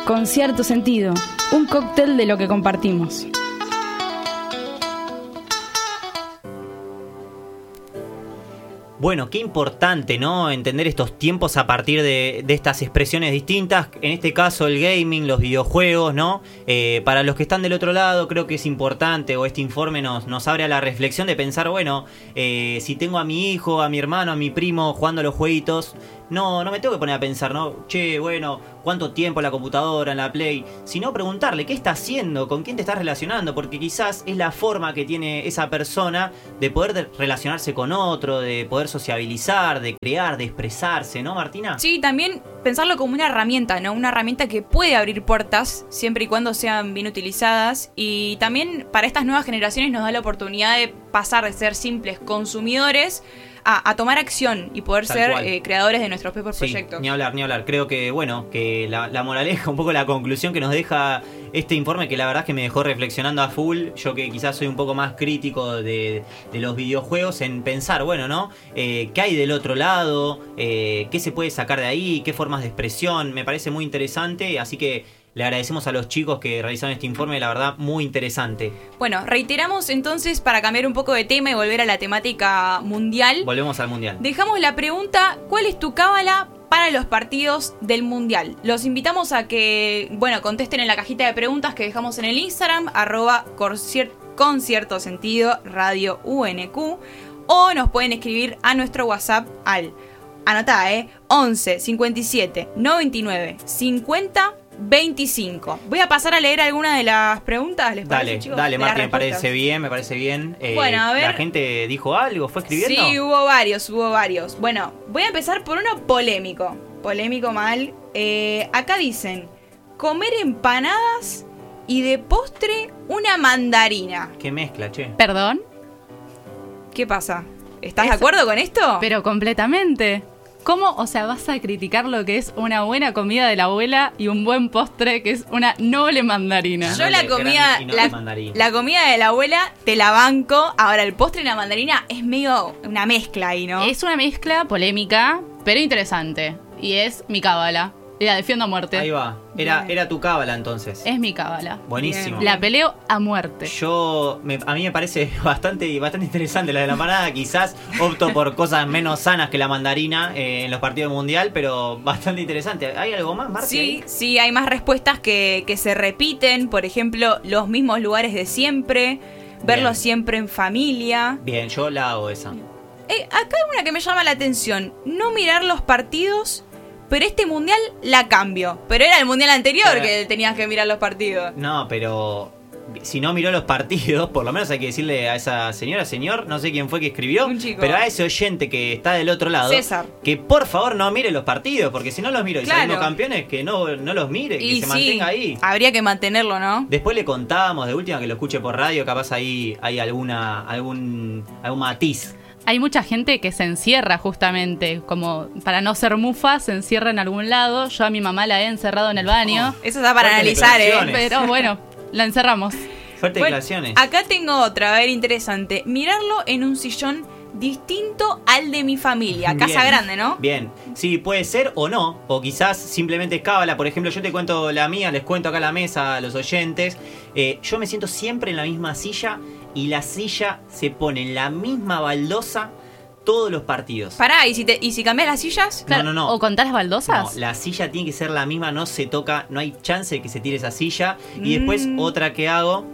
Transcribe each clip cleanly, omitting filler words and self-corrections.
Con cierto sentido, un cóctel de lo que compartimos. Bueno, qué importante, ¿no? Entender estos tiempos a partir de estas expresiones distintas. En este caso, el gaming, los videojuegos, ¿no? Para los que están del otro lado, creo que es importante, o este informe nos abre a la reflexión de pensar, bueno, si tengo a mi hijo, a mi hermano, a mi primo jugando a los jueguitos, no me tengo que poner a pensar, ¿no? Che, bueno, ¿cuánto tiempo en la computadora, en la Play? Sino preguntarle, ¿qué está haciendo? ¿Con quién te estás relacionando? Porque quizás es la forma que tiene esa persona de poder relacionarse con otro, de poder sociabilizar, de crear, de expresarse, ¿no, Martina? Sí, también pensarlo como una herramienta, ¿no? Una herramienta que puede abrir puertas siempre y cuando sean bien utilizadas. Y también para estas nuevas generaciones nos da la oportunidad de pasar de ser simples consumidores a tomar acción y poder Tal ser creadores de nuestros propios proyectos. Ni hablar. Creo que, bueno, que la moraleja, un poco la conclusión que nos deja este informe, que la verdad es que me dejó reflexionando a full, yo que quizás soy un poco más crítico de los videojuegos, en pensar, bueno, ¿no? ¿Qué hay del otro lado? ¿Qué se puede sacar de ahí? ¿Qué formas de expresión? Me parece muy interesante, así que le agradecemos a los chicos que realizaron este informe, la verdad, muy interesante. Bueno, reiteramos entonces, para cambiar un poco de tema y volver a la temática mundial. Volvemos al mundial. Dejamos la pregunta, ¿cuál es tu cábala para los partidos del mundial? Los invitamos a que, bueno, contesten en la cajita de preguntas que dejamos en el Instagram, @con cierto sentido radio UNQ, o nos pueden escribir a nuestro WhatsApp al, anotá, 11 57 99 50 25. Voy a pasar a leer alguna de las preguntas, ¿les parece, chicos? Dale, Martín, me parece bien. Bueno, a ver. ¿La gente dijo algo? ¿Fue escribiendo? Sí, hubo varios. Bueno, voy a empezar por uno polémico. Polémico mal. Acá dicen, comer empanadas y de postre una mandarina. Qué mezcla, che. ¿Perdón? ¿Qué pasa? ¿Estás de acuerdo con esto? Pero completamente. ¿Cómo, o sea, vas a criticar lo que es una buena comida de la abuela y un buen postre que es una noble mandarina? Yo la comida de la abuela te la banco. Ahora, el postre y la mandarina es medio una mezcla ahí, ¿no? Es una mezcla polémica, pero interesante. Y es mi cábala. Y la defiendo a muerte. Ahí va. Era tu cábala entonces. Es mi cábala. Buenísimo. La peleo a muerte. A mí me parece bastante interesante la de la empanada. Quizás opto por cosas menos sanas que la mandarina en los partidos mundial, pero bastante interesante. ¿Hay algo más, Marci? Sí, hay más respuestas que se repiten. Por ejemplo, los mismos lugares de siempre, verlos siempre en familia. Bien, yo la hago esa. Acá hay una que me llama la atención. No mirar los partidos, pero este mundial la cambio. Pero era el mundial anterior que tenías que mirar los partidos. No, pero si no miró los partidos, por lo menos hay que decirle a esa señor, no sé quién fue que escribió, un chico, pero a ese oyente que está del otro lado, César, que por favor no mire los partidos, porque si no los miro y salimos campeones, que no los mire, que se mantenga ahí. Habría que mantenerlo, ¿no? Después le contábamos, de última, que lo escuche por radio, capaz ahí hay algún matiz. Hay mucha gente que se encierra justamente, como para no ser mufa, se encierra en algún lado. Yo a mi mamá la he encerrado en el baño. Eso está para analizar, Pero bueno, la encerramos. Fuertes declaraciones. Acá tengo otra, a ver, interesante. Mirarlo en un sillón distinto al de mi familia. Casa grande, ¿no? Bien. Sí, puede ser o no. O quizás simplemente es cábala. Por ejemplo, yo te cuento la mía, les cuento acá a la mesa a los oyentes. Yo me siento siempre en la misma silla y la silla se pone en la misma baldosa todos los partidos. Pará, ¿y si cambias las sillas? Claro, No. ¿O contás las baldosas? No, la silla tiene que ser la misma, no se toca, no hay chance de que se tire esa silla. Y después otra que hago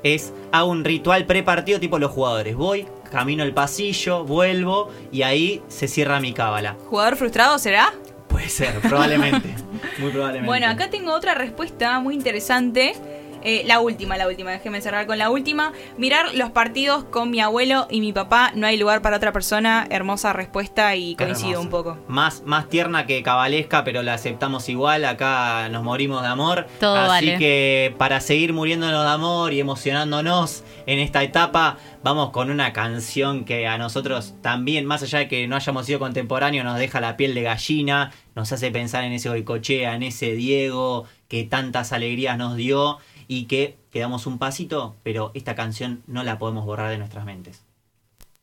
un ritual prepartido tipo los jugadores. Voy, camino el pasillo, vuelvo y ahí se cierra mi cábala. ¿Jugador frustrado será? Puede ser, probablemente. Muy probablemente. Bueno, acá tengo otra respuesta muy interesante. La última, déjeme cerrar con la última. Mirar los partidos con mi abuelo y mi papá, no hay lugar para otra persona. Hermosa respuesta y coincido un poco. Más tierna que cabalesca, pero la aceptamos igual. Acá nos morimos de amor. Todo Así vale. que para seguir muriéndonos de amor y emocionándonos en esta etapa, vamos con una canción que a nosotros también, más allá de que no hayamos sido contemporáneos, nos deja la piel de gallina, nos hace pensar en ese Goicoechea, en ese Diego que tantas alegrías nos dio y que quedamos un pasito, pero esta canción no la podemos borrar de nuestras mentes.